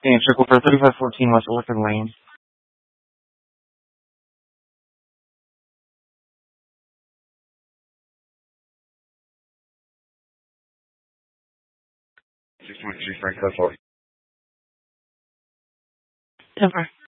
And trickle for 3514 West Orchard Lane. 6.3 Frank Code 4. Denver.